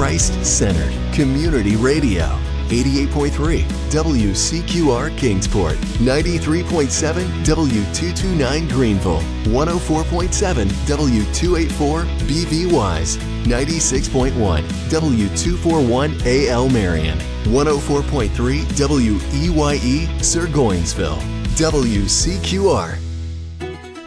Christ-centered community radio. 88.3 WCQR Kingsport, 93.7 W229 Greenville, 104.7 W284 BV Wise, 96.1 W241 AL Marion, 104.3 WEYE Sir Goingsville. WCQR